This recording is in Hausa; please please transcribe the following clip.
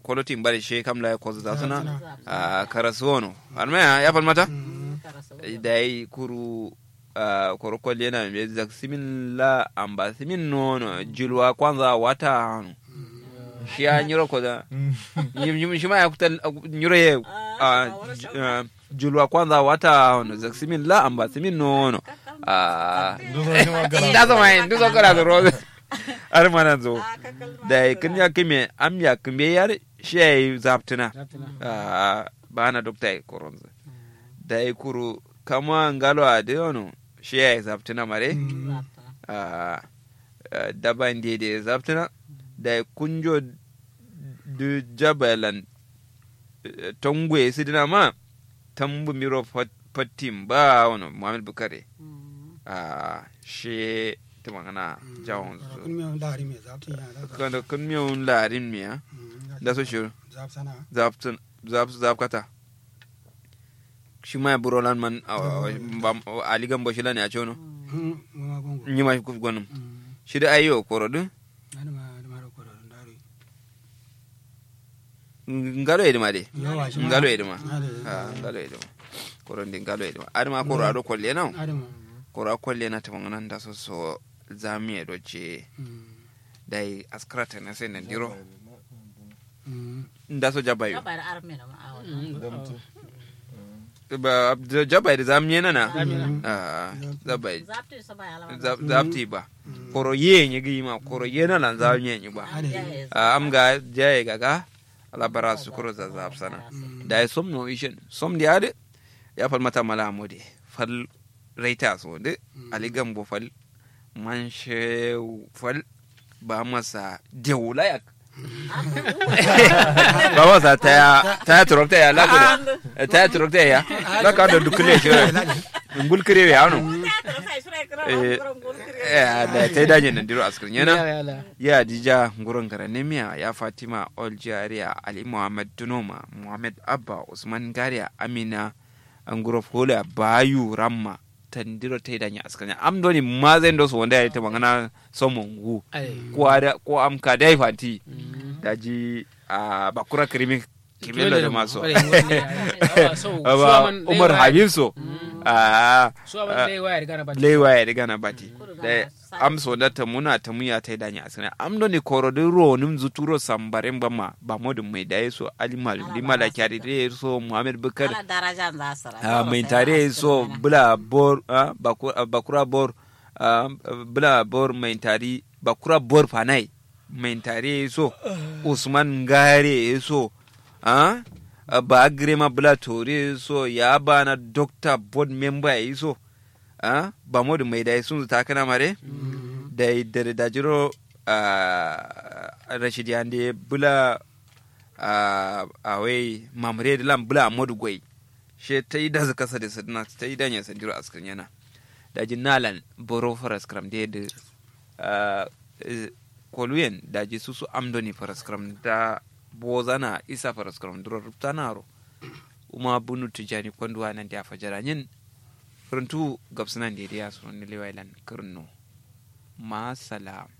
kolotin bari she kamla ko za suna karasono alma ya falmata dai kuru koro kolle na me zaksimin la amba simin nono julwa kwanza wata shi ya nyiro ko da shi ma ya kuta nyiro ye julwa kwanza wata zaksimin la amba simin nono nduzo kala da roze ar mana zo da kin ya kime am ya kime yar shi zaptina ba na dokta koronza da kuru kama ngalo adeono shi ya zaptina mare daba ndede zaptina da kunjo du jabalan tongwe sidina ma tambu miro fatim ba wono Muhammad Bukare she tumangana jawon kun mi on larin mi da so shuru zapkata shi ma burolan man ali gambo shi lani a chono nyima ku gonum shi da ayo korodu ngalo edima de ngalo edima koronde ngalo edima adama koro ado kolle na koro kolle na tamangana da so zamiye doje dai askrata na sai ndiro nda so jabayo ba jabai da zamiye na zabai zapti ba koro yenye gima koro yena lan zamiye ba am ga jaye gaga alabara su kuro za zapsana dai som no vision som diade ya fal mata mala mode fal raita so de aligam bo fal manche fal ba masa deulayak ba masa ta turokta ya lagu ta turokta ya la ka do dukle shi ngul kire ya no da ta daje nan diro askrin yana ya dija ngurun garanemiya ya Fatima Oljariya Ali Muhammad Dunoma Muhammad Abba Usman Gariya Amina anguro fola bayu ramma tandiro ta danya askrin am doni ma zai ndo so wanda ya ta magana somongu ko am ka dai fati daji bakura krimi kimelo da maso Umar Habib so lewa ya gana bati da amso da ta muna ta muya ta danya asana amdo ne korodin ro nim zuturo sambaren bama ba modin mai da yaso alimal limala kyari da so Muhammad Bukar darajan zasara mai tare so bula bor bakura bor bula bor mai tari bakura bor fanai mai tare so Usman Gare so ba agrema bula tore so ya bana doctor board member yi so ba modu mai dai sun ta kana mare da jiro Rashidi ande bula awai mamre da lam bula modu gwai she ta yi da zaka sa da sadna ta yi danya san jiro askrin yana da jinnalan boro faras kram da koluyen da ji su amdoni faras kram da bozana isa faraskaram durar ruptanaro uma bunu tijani kwanduwa nan da fajara yin furuntu gabsunan da ya so ni lewailan kurno ma salam